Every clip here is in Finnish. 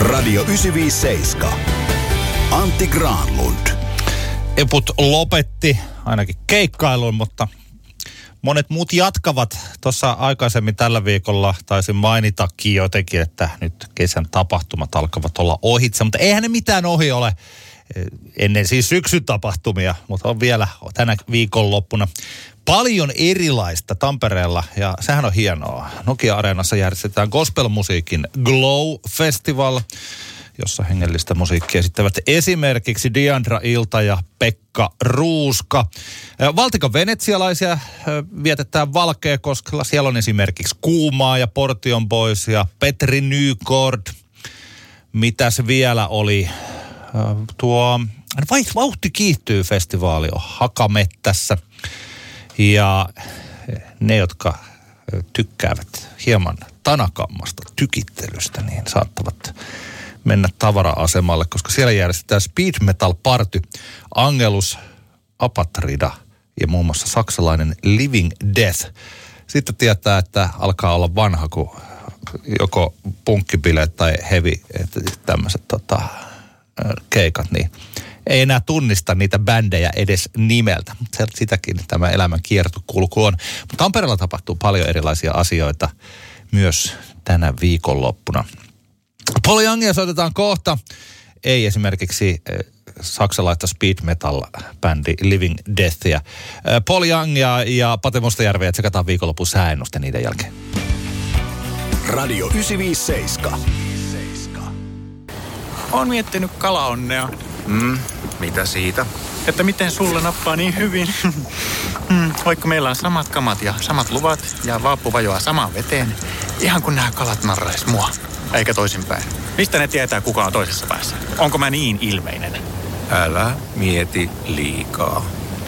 Radio 957. Antti Granlund. Eput lopetti ainakin keikkailun, mutta monet muut jatkavat. Tuossa aikaisemmin tällä viikolla taisin mainitakin jotenkin, että nyt kesän tapahtumat alkavat olla ohitse, mutta eihän ne mitään ohi ole ennen siis syksyn tapahtumia, mutta on vielä tänä viikonloppuna paljon erilaista Tampereella ja sehän on hienoa. Nokia-areenassa järjestetään gospelmusiikin Glow Festival, jossa hengellistä musiikkia esittävät esimerkiksi Diandra Ilta ja Pekka Ruuska. Valtikon venetsialaisia vietetään Valkeakoskella. Siellä on esimerkiksi Kuumaa ja Portion Boys ja Petri Nykord. Mitäs vielä oli? Vauhti kiihtyy -festivaali on Hakamettässä. Ja ne, jotka tykkäävät hieman tanakammasta tykittelystä, niin saattavat mennä tavara-asemalle, koska siellä järjestetään speed metal party, Angelus, Apatrida ja muun muassa saksalainen Living Death. Sitten tietää, että alkaa olla vanha, kun joko punkkibileet tai heavy, tämmöiset keikat, niin ei enää tunnista niitä bändejä edes nimeltä. Sitäkin tämä elämän kiertokulku on. Mutta Tampereella tapahtuu paljon erilaisia asioita myös tänä viikonloppuna. Paul Youngia soitetaan kohta. Ei esimerkiksi saksalaista speed metal-bändi Living Deathia. Paul Youngia ja Pate Mustajärveä tsekataan viikonlopun sääennuste niiden jälkeen. Radio 957. Oon miettinyt kalaonnea. Mitä siitä? Että miten sulle nappaa niin hyvin. Vaikka meillä on samat kamat ja samat luvat ja vaappu vajoaa samaan veteen. Ihan kun nämä kalat narrais mua. Eikä toisinpäin. Mistä ne tietää, kuka on toisessa päässä? Onko mä niin ilmeinen? Älä mieti liikaa.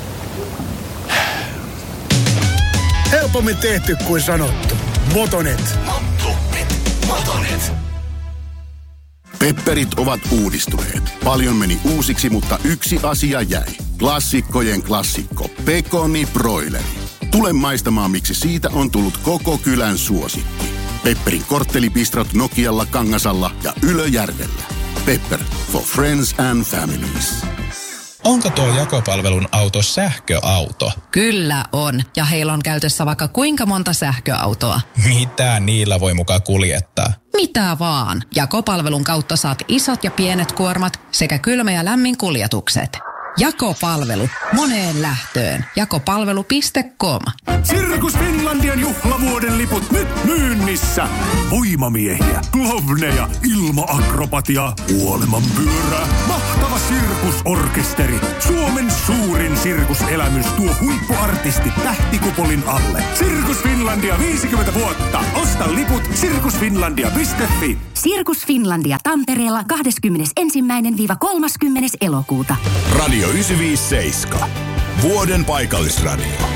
Helpommin tehty kuin sanottu. Motonet. Motonet. Pepperit ovat uudistuneet. Paljon meni uusiksi, mutta yksi asia jäi. Klassikkojen klassikko. Pekoni broileri. Tule maistamaan, miksi siitä on tullut koko kylän suosikki. Pepperin korttelipistrot Nokialla, Kangasalla ja Ylöjärvellä. Pepper for friends and families. Onko tuo jakopalvelun auto sähköauto? Kyllä on, ja heillä on käytössä vaikka kuinka monta sähköautoa. Mitä niillä voi muka kuljettaa? Mitä vaan. Jakopalvelun kautta saat isot ja pienet kuormat sekä kylmä- ja lämmin kuljetukset. Jakopalvelu. Moneen lähtöön. Jakopalvelu.com. Sirkus Finlandian juhlavuoden liput nyt myynnissä. Voimamiehiä, klovneja, ilma-akrobatia, kuolemanpyörää, mahtava sirkusorkesteri. Suomen suurin sirkuselämys tuo huippuartisti tähtikupolin alle. Sirkus Finlandia 50 vuotta. Osta liput sirkusfinlandia.fi. Sirkus Finlandia Tampereella 21.–30. elokuuta. Radio 957. Vuoden paikallisradio.